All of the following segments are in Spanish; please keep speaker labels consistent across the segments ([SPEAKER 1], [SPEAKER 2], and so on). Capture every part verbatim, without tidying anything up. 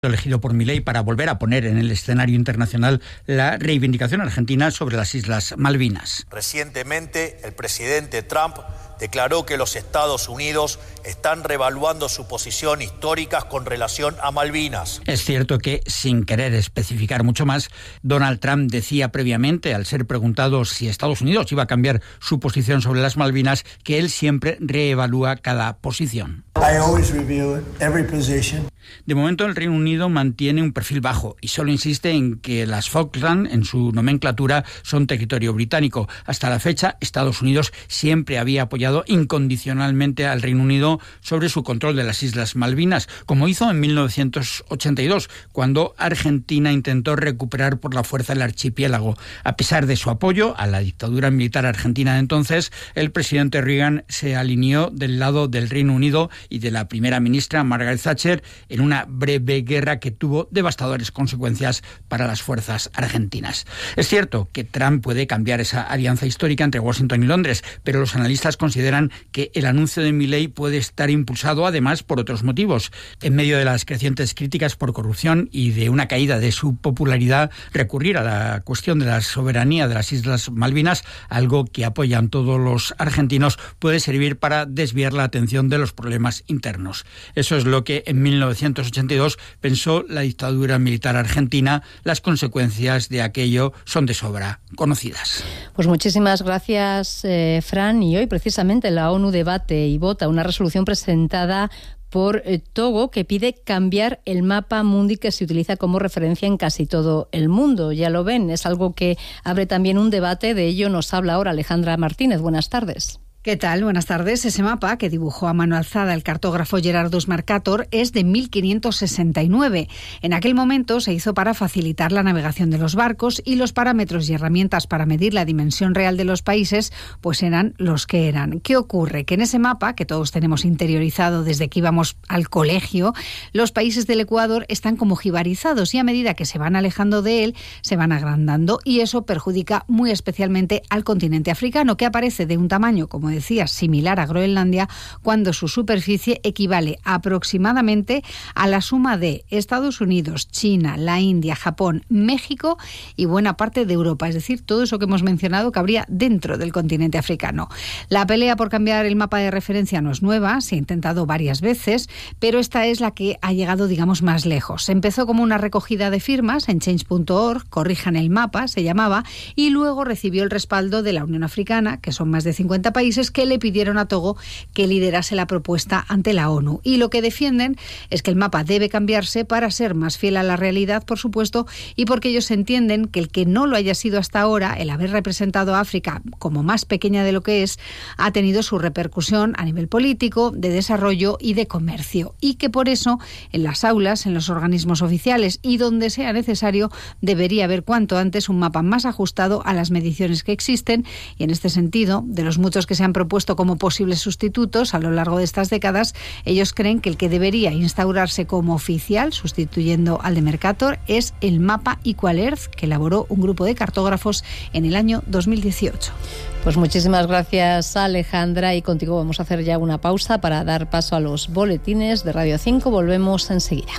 [SPEAKER 1] elegido por Milei para volver a poner en el escenario internacional la reivindicación argentina sobre las Islas Malvinas.
[SPEAKER 2] Recientemente, el presidente Trump declaró que los Estados Unidos están reevaluando su posición histórica con relación a Malvinas.
[SPEAKER 1] Es cierto que, sin querer especificar mucho más, Donald Trump decía previamente, al ser preguntado si Estados Unidos iba a cambiar su posición sobre las Malvinas, que él siempre reevalúa cada posición.
[SPEAKER 3] I always review every position.
[SPEAKER 1] De momento, el Reino Unido mantiene un perfil bajo y solo insiste en que las Falkland, en su nomenclatura, son territorio británico. Hasta la fecha, Estados Unidos siempre había apoyado incondicionalmente al Reino Unido sobre su control de las Islas Malvinas, como hizo en mil novecientos ochenta y dos, cuando Argentina intentó recuperar por la fuerza el archipiélago. A pesar de su apoyo a la dictadura militar argentina de entonces, el presidente Reagan se alineó del lado del Reino Unido y de la primera ministra Margaret Thatcher en una breve guerra que tuvo devastadoras consecuencias para las fuerzas argentinas. Es cierto que Trump puede cambiar esa alianza histórica entre Washington y Londres, pero los analistas consideran que el anuncio de Milei puede estar impulsado además por otros motivos. En medio de las crecientes críticas por corrupción y de una caída de su popularidad, recurrir a la cuestión de la soberanía de las Islas Malvinas, algo que apoyan todos los argentinos, puede servir para desviar la atención de los problemas internos. Eso es lo que en mil novecientos ochenta y dos pensó la dictadura militar argentina. Las consecuencias de aquello son de sobra conocidas.
[SPEAKER 4] Pues muchísimas gracias, eh, Fran. Y hoy precisamente la ONU debate y vota una resolución presentada por eh, Togo, que pide cambiar el mapa mundi que se utiliza como referencia en casi todo el mundo. Ya lo ven, es algo que abre también un debate. De ello nos habla ahora Alejandra Martínez. Buenas tardes.
[SPEAKER 5] ¿Qué tal? Buenas tardes. Ese mapa, que dibujó a mano alzada el cartógrafo Gerardus Mercator, es de mil quinientos sesenta y nueve. En aquel momento se hizo para facilitar la navegación de los barcos y los parámetros y herramientas para medir la dimensión real de los países pues eran los que eran. ¿Qué ocurre? Que en ese mapa, que todos tenemos interiorizado desde que íbamos al colegio, los países del Ecuador están como jibarizados y a medida que se van alejando de él, se van agrandando, y eso perjudica muy especialmente al continente africano, que aparece de un tamaño, como decía, similar a Groenlandia, cuando su superficie equivale aproximadamente a la suma de Estados Unidos, China, la India, Japón, México y buena parte de Europa. Es decir, todo eso que hemos mencionado cabría dentro del continente africano. La pelea por cambiar el mapa de referencia no es nueva, se ha intentado varias veces, pero esta es la que ha llegado, digamos, más lejos. Empezó como una recogida de firmas en change punto org, corrijan el mapa, se llamaba, y luego recibió el respaldo de la Unión Africana, que son más de cincuenta países, que le pidieron a Togo que liderase la propuesta ante la ONU. Y lo que defienden es que el mapa debe cambiarse para ser más fiel a la realidad, por supuesto, y porque ellos entienden que el que no lo haya sido hasta ahora, el haber representado a África como más pequeña de lo que es, ha tenido su repercusión a nivel político, de desarrollo y de comercio. Y que por eso, en las aulas, en los organismos oficiales y donde sea necesario, debería haber cuanto antes un mapa más ajustado a las mediciones que existen. Y en este sentido, de los muchos que se han propuesto como posibles sustitutos a lo largo de estas décadas, ellos creen que el que debería instaurarse como oficial, sustituyendo al de Mercator, es el mapa Equal Earth, que elaboró un grupo de cartógrafos en el año dos mil dieciocho.
[SPEAKER 4] Pues muchísimas gracias, Alejandra, y contigo vamos a hacer ya una pausa para dar paso a los boletines de Radio cinco. Volvemos enseguida.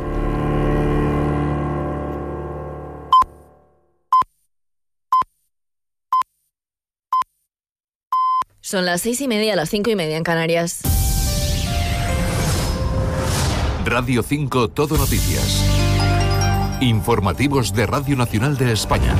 [SPEAKER 6] Son las seis y media, las cinco y media en Canarias.
[SPEAKER 7] Radio cinco Todo Noticias. Informativos de Radio Nacional de España.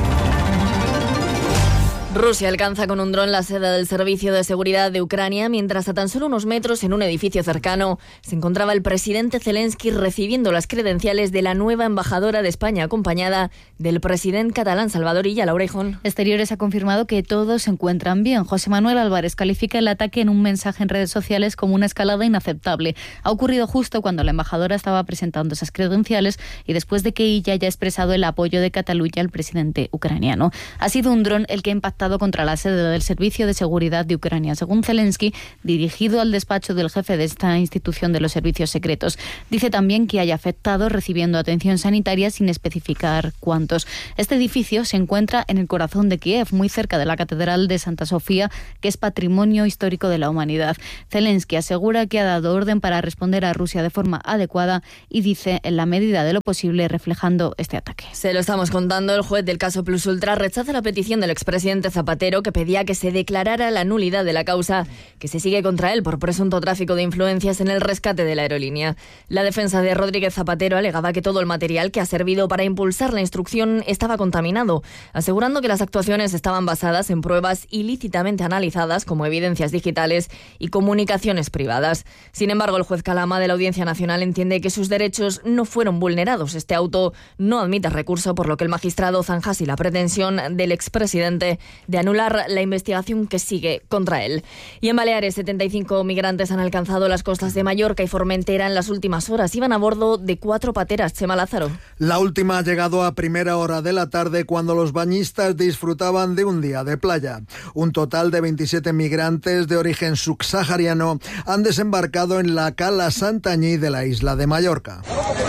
[SPEAKER 6] Rusia alcanza con un dron la sede del Servicio de Seguridad de Ucrania, mientras a tan solo unos metros en un edificio cercano se encontraba el presidente Zelensky recibiendo las credenciales de la nueva embajadora de España, acompañada del presidente catalán Salvador Illa. Laura Hijón.
[SPEAKER 8] Exteriores ha confirmado que todos se encuentran bien. José Manuel Álvarez califica el ataque en un mensaje en redes sociales como una escalada inaceptable. Ha ocurrido justo cuando la embajadora estaba presentando esas credenciales y después de que Illa haya expresado el apoyo de Cataluña al presidente ucraniano. Ha sido un dron el que ha impactado atentado contra la sede del Servicio de Seguridad de Ucrania, según Zelensky, dirigido al despacho del jefe de esta institución de los servicios secretos. Dice también que hay afectados recibiendo atención sanitaria sin especificar cuántos. Este edificio se encuentra en el corazón de Kiev, muy cerca de la Catedral de Santa Sofía, que es patrimonio histórico de la humanidad. Zelensky asegura que ha dado orden para responder a Rusia de forma adecuada y dice en la medida de lo posible reflejando este ataque.
[SPEAKER 6] Se lo estamos contando. El juez del caso Plus Ultra rechaza la petición del expresidente Zapatero, que pedía que se declarara la nulidad de la causa que se sigue contra él por presunto tráfico de influencias en el rescate de la aerolínea. La defensa de Rodríguez Zapatero alegaba que todo el material que ha servido para impulsar la instrucción estaba contaminado, asegurando que las actuaciones estaban basadas en pruebas ilícitamente analizadas como evidencias digitales y comunicaciones privadas. Sin embargo, el juez Calama de la Audiencia Nacional entiende que sus derechos no fueron vulnerados. Este auto no admite recurso, por lo que el magistrado zanja así la pretensión del expresidente de anular la investigación que sigue contra él. Y en Baleares, setenta y cinco migrantes han alcanzado las costas de Mallorca y Formentera en las últimas horas. Iban a bordo de cuatro pateras. Chema Lázaro.
[SPEAKER 9] La última ha llegado a primera hora de la tarde, cuando los bañistas disfrutaban de un día de playa. Un total de veintisiete migrantes de origen subsahariano han desembarcado en la cala Santanyí de la isla de Mallorca.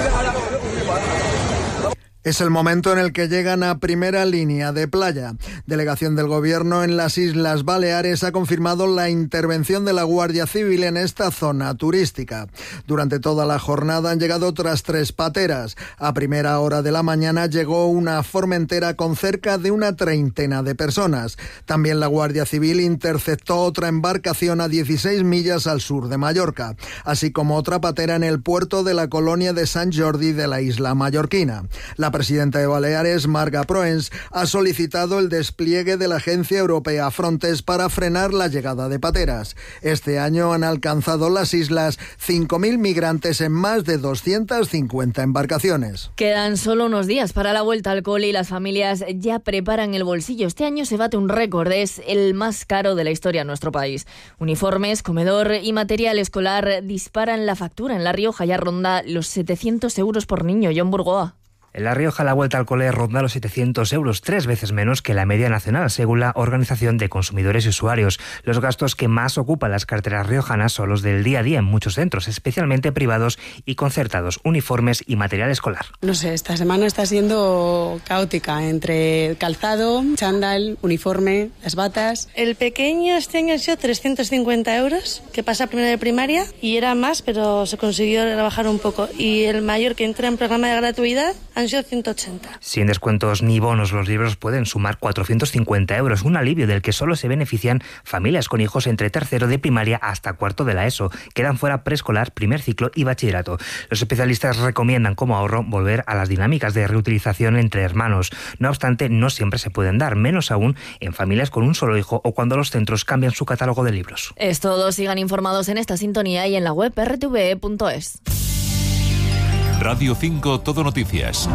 [SPEAKER 9] Es el momento en el que llegan a primera línea de playa. Delegación del Gobierno en las Islas Baleares ha confirmado la intervención de la Guardia Civil en esta zona turística. Durante toda la jornada han llegado otras tres pateras. A primera hora de la mañana llegó una Formentera con cerca de una treintena de personas. También la Guardia Civil interceptó otra embarcación a dieciséis millas al sur de Mallorca, así como otra patera en el puerto de la colonia de Sant Jordi de la isla mallorquina. La presidenta de Baleares, Marga Proens, ha solicitado el despliegue de la agencia europea Frontex para frenar la llegada de pateras. Este año han alcanzado las islas cinco mil migrantes en más de doscientas cincuenta embarcaciones.
[SPEAKER 6] Quedan solo unos días para la vuelta al cole y las familias ya preparan el bolsillo. Este año se bate un récord, es el más caro de la historia en nuestro país. Uniformes, comedor y material escolar disparan la factura. En La Rioja ya ronda los setecientos euros por niño. John Burgoa.
[SPEAKER 10] En La Rioja la vuelta al cole ronda los setecientos euros, tres veces menos que la media nacional, según la Organización de Consumidores y Usuarios. Los gastos que más ocupan las carteras riojanas son los del día a día en muchos centros, especialmente privados y concertados, uniformes y material escolar.
[SPEAKER 11] No sé, esta semana está siendo caótica entre calzado, chándal, uniforme, las batas.
[SPEAKER 12] El pequeño este año ha sido trescientos cincuenta euros, que pasa a primero de primaria, y era más, pero se consiguió rebajar un poco. Y el mayor, que entra en programa de gratuidad, han sido ciento ochenta.
[SPEAKER 10] Sin descuentos ni bonos, los libros pueden sumar cuatrocientos cincuenta euros, un alivio del que solo se benefician familias con hijos entre tercero de primaria hasta cuarto de la ESO. Quedan fuera preescolar, primer ciclo y bachillerato. Los especialistas recomiendan como ahorro volver a las dinámicas de reutilización entre hermanos. No obstante, no siempre se pueden dar, menos aún en familias con un solo hijo o cuando los centros cambian su catálogo de libros.
[SPEAKER 6] Es todo. Sigan informados en esta sintonía y en la web erre te ve e punto es.
[SPEAKER 7] Radio cinco Todo Noticias.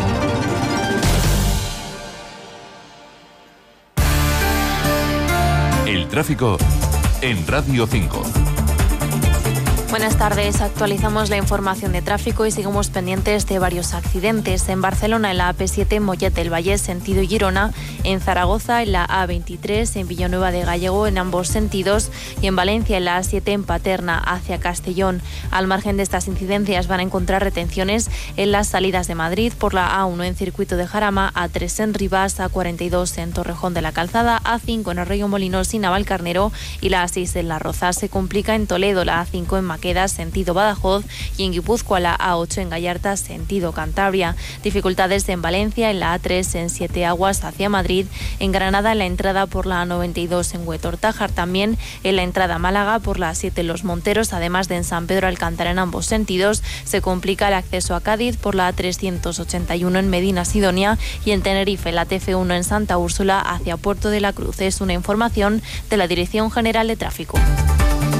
[SPEAKER 7] El tráfico en Radio cinco.
[SPEAKER 13] Buenas tardes, actualizamos la información de tráfico y seguimos pendientes de varios accidentes. En Barcelona, en la A P siete, en Mollet del Vallès, sentido Girona; en Zaragoza, en la A veintitrés, en Villanueva de Gallego, en ambos sentidos; y en Valencia, en la A siete, en Paterna, hacia Castellón. Al margen de estas incidencias van a encontrar retenciones en las salidas de Madrid, por la A uno en Circuito de Jarama, A tres en Rivas, A cuarenta y dos en Torrejón de la Calzada, A cinco en Arroyo Molinos y Navalcarnero, y la A seis en La Roza. Se complica en Toledo, la A cinco en Maqueda, sentido Badajoz, y en Guipúzcoa, la A ocho en Gallarta, sentido Cantabria. Dificultades en Valencia, en la A tres en Siete Aguas hacia Madrid; en Granada, en la entrada por la A noventa y dos en Huetortájar; también en la entrada a Málaga por la A siete en Los Monteros, además de en San Pedro Alcántara en ambos sentidos. Se complica el acceso a Cádiz por la A trescientos ochenta y uno en Medina Sidonia, y en Tenerife, la T F uno en Santa Úrsula hacia Puerto de la Cruz. Es una información de la Dirección General de Tráfico.